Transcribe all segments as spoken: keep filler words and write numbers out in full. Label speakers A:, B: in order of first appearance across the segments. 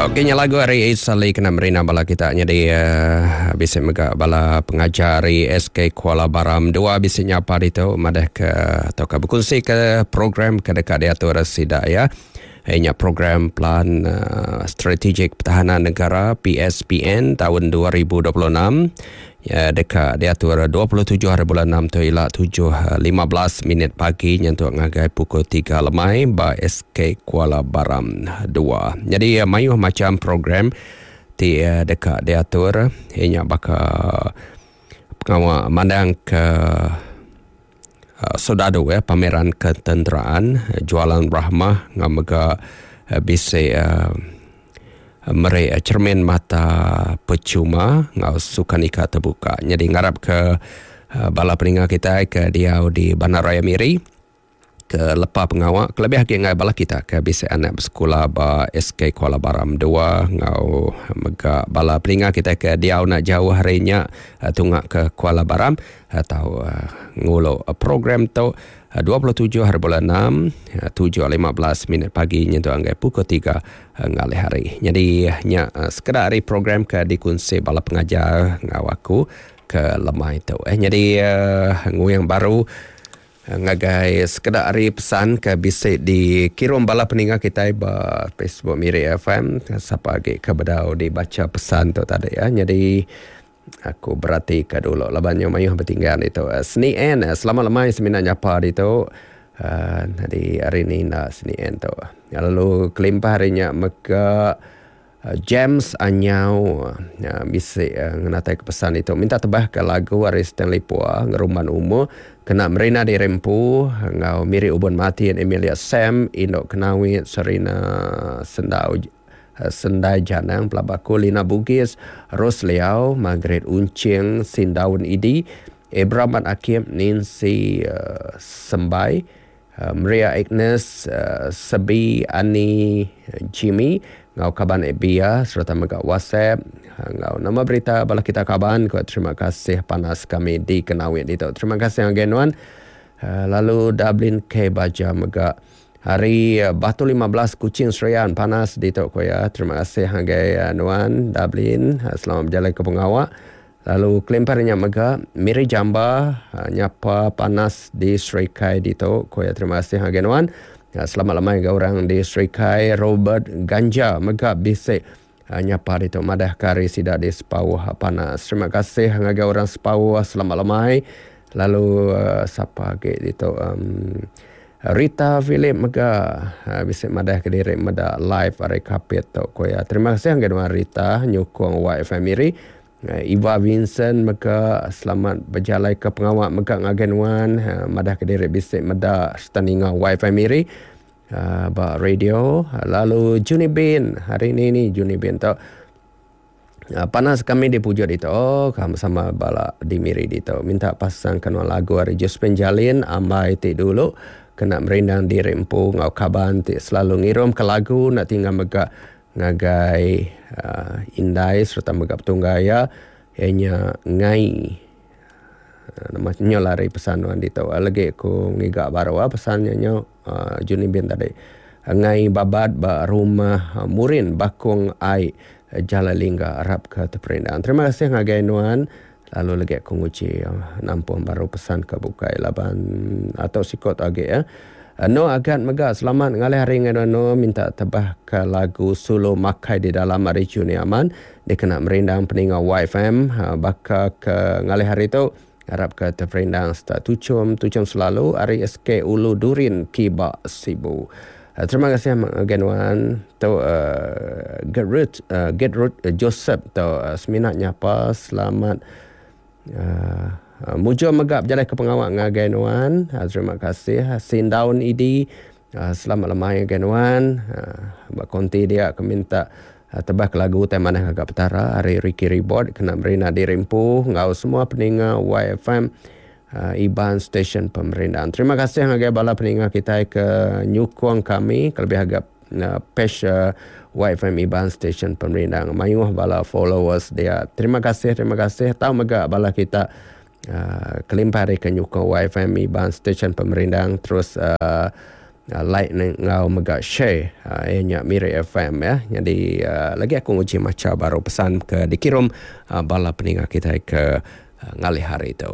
A: Okey, nya lagu hari Isali kena merina bala kita nya di uh, bisa mega bala pengajar S K Kuala Baram dua bisa nyapa itu madah ke atau ke berkongsi ke program ke dekat diatur sida ya. Hanya program Plan uh, Strategik Pertahanan Negara P S P N tahun dua ribu dua puluh enam ya, dekat diatur dua puluh tujuh hari bulan enam tu ialah tujuh lima belas minit pagi nyentuh ngagai pukul tiga lemai ba S K Kuala Baram dua. Jadi uh, mayuh macam program ti uh, dekat diatur hanya bakal pengawal mandang ke Uh, sodado ya, pameran ketenteraan uh, jualan rahmah ngamega uh, bisa uh, mere uh, cermin mata percuma ngau sukanika terbuka. Jadi ngarap ke uh, bala peningat kita ke diau di Bandaraya Miri ke lepas pengawak kelebih haki ngai bala kita ke bisa anak bersekolah ba S K Kuala Baram dua ngau mega bala peningat kita ke diau nak jauh harinya uh, tungak ke Kuala Baram atau uh, ngulo uh, program tu uh, dua puluh tujuh hari bulan enam uh, tujuh lima belas minit pagi nyentuh anggai pukul tiga uh, ngalih hari. Jadi nya uh, sekedar hari program ke dikunci bala pengajar ngau aku ke lemah itu. Eh jadi uh, ngu yang baru ngagai sekedar hari pesan ke bisa dikirim bala peningat kita ba Facebook Miri F M siapa lagi ke bedau dibaca pesan tu tadi ya. Jadi aku berarti ke dulu labannya mayuh bertinggal itu Senin selama lemai semina nyapa itu uh, nanti hari ni nak Senin tu lalu kelimpah harinya maka uh, James anyau uh, bisa uh, ngenatai pesan itu minta tebah ke lagu hari Stanley Pua ngeruman umur kena merina di rempu ngau Miri Ubun Mati Emilia Sam Indok Kenawi Serina Sendau Sendai Janang Pelabaku Lina Bugis Ros Liao Margaret Uncing Sindaun Idi Ibraman Akim Nancy uh, Sembai uh, Maria Agnes uh, Sebi Ani Jimmy ngau kaban Ebia serta mega WhatsApp ngau nama berita bala kita kaban ko terima kasih panas kami di Kenawit itu. Terima kasih Anggenuan. Uh, lalu Dublin K Baja mega hari uh, Batu lima belas Kuching Serian panas di tok ko ya. Terima kasih Anggenuan Dublin uh, selamat berjalan ke pengawak. Lalu kelimparnya mega Miri Jamba uh, nyapa panas di Serikai di tok ko ya. Terima kasih Anggenuan. Ya, selamat lamai ke orang di Serikai Robert Ganja mega bisik uh, nyapa itu madah kari sida di Sepawah panas. Terima kasih ngaga orang Sepawah selamat lamai. Lalu uh, siapa ke itu um, Rita Philip mega uh, bisik madah ke diri madah live are kapit to ko ya. Terima kasih ngaga Rita nyukong Y F M Miri. Uh, Iva Vincent mega selamat berjalan ke pengawak mega ngagenuan uh, madah kediri bisik madah standinga Y F M Miri uh, ba radio. Lalu Juni Bin hari ini ni Juni Bin tu uh, panas kami di pujut itu oh kami sama bala di Miri itu minta pasang kena lagu hari Jus Penjalin ambai ti dulu kena merindang di rempu ngau kaban ti selalu ngirum ke lagu nak tinggal mega ngagai uh, indai serta megap tunggaya hanya ngai uh, namanya lari pesanuan di tahu lagi aku ngigak baru pesannya nyo uh, Juni Bin tadi ngai babat ba rumah uh, murin bakung ai uh, Jalalingga Arab ke Teperindang. Terima kasih ngagai nuan. Lalu lagi aku nguci uh, nampung baru pesan ke bukai laban atau sikot lagi ya. No agak mega selamat ngalih hari ngano minta tebah ke lagu Solo Makai di dalam hari Juni aman dia kena merindang peningat Y F M ha, baka ke ngalih hari itu harap ke terperindang start tucum tucum selalu hari S K Ulu Durin Kiba Sibu. Uh, terima kasih Genuan tu uh, Gerut uh, Gerut uh, Joseph tu uh, seminatnya apa selamat uh, Uh, Mujo megap jalan ke pengawak ngagai nuan. Uh, terima kasih. Sindaun Idi. Uh, selamat lemah genuan. Uh, Bakonti dia aku minta uh, tebah ke lagu tema nak agak petara. Hari Ricky Reboard kena merina di Rimpu. Ngau semua peningat Y F M uh, Iban Station Pemerintahan. Terima kasih ngagai bala peningat kita ke nyukong kami. Kelebih agak uh, page uh, Y F M Iban Station Pemerintahan. Mayuh bala followers dia. Terima kasih. Terima kasih. Tahu megap bala kita Uh, kelimpah hari ke nyuka Y F M Iban Station Pemerintahan terus uh, uh, like ngau megak share uh, nya Miri F M ya. Jadi uh, lagi aku nguji macam baru pesan ke dikirim uh, bala peninggal kita ke uh, ngalih hari itu.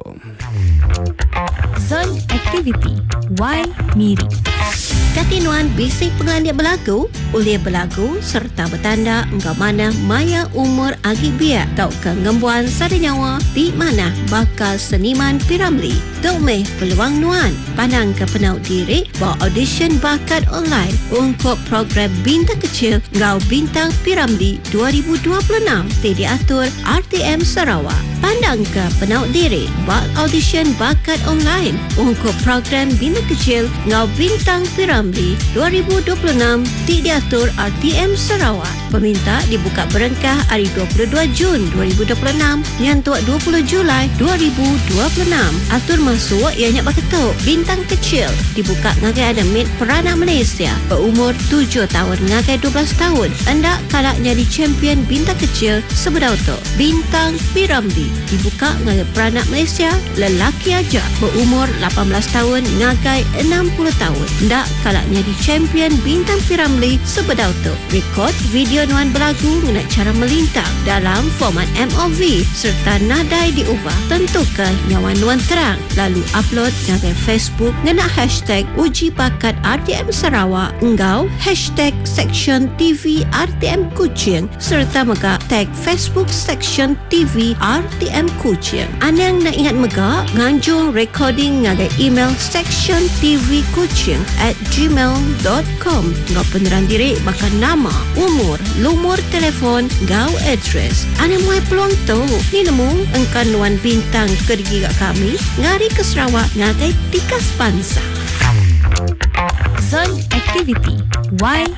B: Zone Activity Y Miri. Katinuan basic pengandia berlagu, uliah berlagu serta bertanda engkau mana maya umur agi biak kau kengembuan sada nyawa di mana bakal seniman Piramli. Tok meh peluang nuan pandang ke penaut diri bawa audition bakat online untuk program Bintang Kecil Ngau Bintang Piramli dua ribu dua puluh enam diatur R T M Sarawak. Pandang ke penaut diri bawa audition bakat online untuk program Bintang Kecil Ngau Bintang Piramli dua ribu dua puluh enam diatur R T M Sarawak. Peminta dibuka berengkah hari dua puluh dua Jun dua ribu dua puluh enam nyantuk dua puluh Julai dua ribu dua puluh enam. Atur masuk ianya berketuk Bintang Kecil dibuka ngagai adamit peranak Malaysia berumur tujuh tahun ngagai dua belas tahun. Anda kalak jadi champion Bintang Kecil sebedau tu. Bintang Piramli dibuka ngagai peranak Malaysia lelaki aja berumur lapan belas tahun ngagai enam puluh tahun. Anda kalak jadi champion Bintang Piramli sebedau tu. Rekod video nuan berlagu mengenai cara melintang dalam format M O V serta nadai diubah. Tentukan nyawa nuan terang lalu upload ngagai Facebook ngena hashtag uji bakat R T M Sarawak engau hashtag section T V R T M Kuching serta mega tag Facebook section T V R T M Kuching. Anang nak ingat mega nganjung recording ngagai email section T V Kuching at gmail dot com. Ngau peneran diri bakal nama, umur, lumur telefon, ngau address. Anang muai peluang tu ni nemu engkan nuan bintang kergi kat kami ngari ke Sarawak ngagai tikas bangsa. Zone Activity Y